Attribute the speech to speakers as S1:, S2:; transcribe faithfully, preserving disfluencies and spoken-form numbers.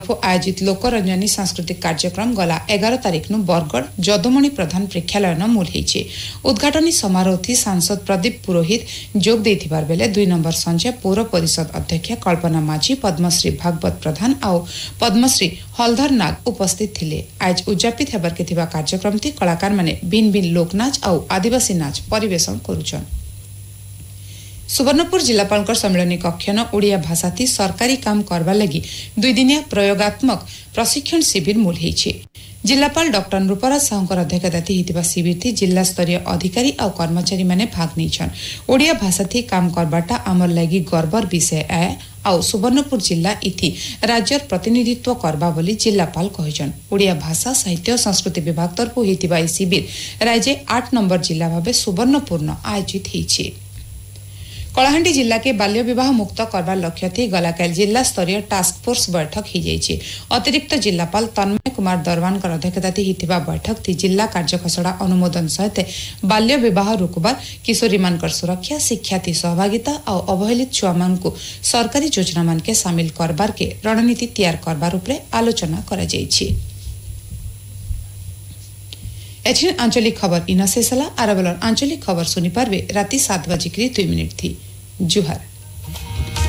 S1: आयोजित लोकरंजनी सांस्कृतिक कार्यक्रम गला एगार तारिख नु बरगढ़ जदुमणि प्रधान प्रेक्षालय न मूल होईछि। उद्घाटनी समारोह थी सांसद प्रदीप पुरोहित जोग देथिबार बेले दुई नंबर संजय पौर परिषद अध्यक्ष कल्पना माझी पद्मश्री भागवत प्रधान आउ पद्मश्री हलधर नाग उपस्थित थिले। आज उद्यापित हेबार के थिबा कार्यक्रम थी कलाकार माने भिन्न भिन्न लोकनाच आउ आदिवासी नाच परिवेशन करुछन। सुवर्णपुर जिलापाल सम्मेलनी कक्ष न ओडिया भाषा थी सरकारी काम करवा लगी दुई दिनिया प्रयोगात्मक प्रशिक्षण शिविर मूल होईछि। जिलापाल डॉक्टर नृपराज साहूकर अध्यक्षताथि हितिबा शिविर थी जिला स्तरीय अधिकारी और कर्मचारी माने भाग नैछन। ओडिया भाषा थी काम करबाटा आमर लगी गर्वर विषय आए आउ सुवर्णपुर जिला इथि राज्य प्रतिनिधित्व करबा बोली जिलापाल कहिछन। ओडिया भाषा साहित्य संस्कृति विभाग तरफ हितिबा ई शिविर राज्य आठ नंबर जिला भाबे सुवर्णपुर न आयोजित होईछि। कलाहांडी जिला के बाल्य विवाह मुक्त करबार लक्ष्य थी गलाकाल जिला स्तरीय टास्क फोर्स बैठक ही जाइछि। अतिरिक्त जिलापाल तन्मय कुमार दरवान अध्यक्षताथि हितिबा बैठक थी जिला कार्यखसड़ा अनुमोदन सहित बाल्य विवाह रुकबार किशोरी मानकर सुरक्षा शिक्षा थी सहभागिता और अवहेलित छुआ मान को सरकारी योजना मान के शामिल करबार के रणनीति तैयार करबार उपरे आलोचना करा जाइछि। एथिन आंचलिक खबर इन शेषला आरबलर आंचलिक खबर सुनी पारबे राति सात बजे दुई मिनिट थी। जुहार।